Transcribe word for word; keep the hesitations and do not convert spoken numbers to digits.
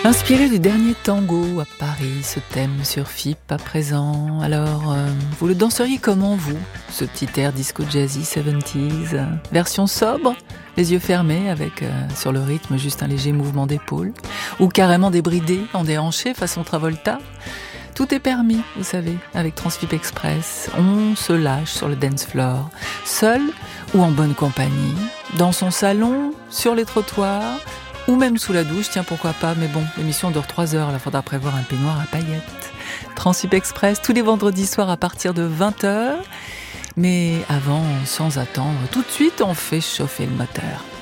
Inspiré du dernier tango à Paris, ce thème sur F I P à présent. Alors, euh, vous le danseriez comment, vous, ce petit air disco jazzy soixante-dix, version sobre, les yeux fermés avec, euh, sur le rythme, juste un léger mouvement d'épaule, ou carrément débridé, en déhanché, façon Travolta? Tout est permis, vous savez, avec Transfip Express. On se lâche sur le dance floor, seul ou en bonne compagnie, dans son salon, sur les trottoirs, ou même sous la douche, tiens pourquoi pas, mais bon, l'émission dure trois heures, là faudra prévoir un peignoir à paillettes. Transip Express, tous les vendredis soirs à partir de vingt heures, mais avant, sans attendre, tout de suite on fait chauffer le moteur.